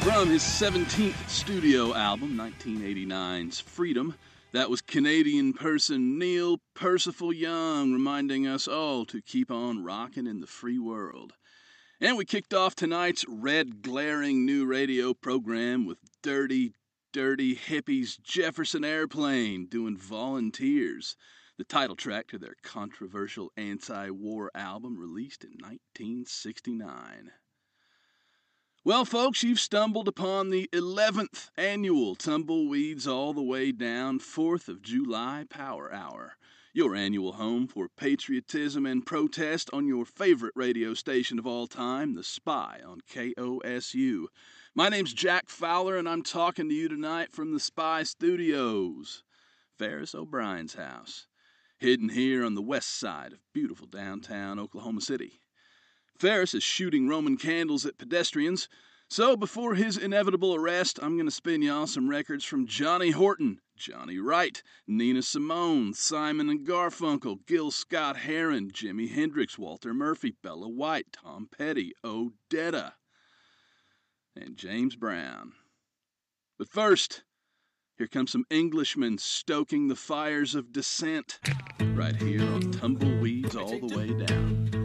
From his 17th studio album, 1989's Freedom, that was Canadian person Neil Percival Young reminding us all to keep on rocking in the free world. And we kicked off tonight's red glaring new radio program with Dirty Hippies Jefferson Airplane doing Volunteers, the title track to their controversial anti-war album released in 1969. Well, folks, you've stumbled upon the 11th annual Tumbleweeds All the Way Down 4th of July Power Hour, your annual home for patriotism and protest on your favorite radio station of all time, The Spy on KOSU. My name's Jack Fowler, and I'm talking to you tonight from The Spy Studios, Ferris O'Brien's house, hidden here on the west side of beautiful downtown Oklahoma City. Ferris is shooting Roman candles at pedestrians, so before his inevitable arrest, I'm going to spin y'all some records from Johnny Horton, Johnny Wright, Nina Simone, Simon and Garfunkel, Gil Scott-Heron, Jimi Hendrix, Walter Murphy, Bella White, Tom Petty, Odetta, and James Brown. But first, here comes some Englishmen stoking the fires of dissent right here on Tumbleweeds All the Way Down.